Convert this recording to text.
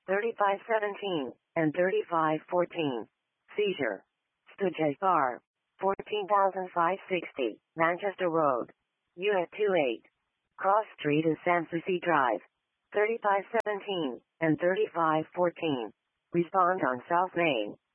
3517 and 3514. Seizure. Stujay Bar. 14,560, Manchester Road. Unit 28. Cross Street and Sanssouci Drive. 3517 and 3514. Respond on South Main.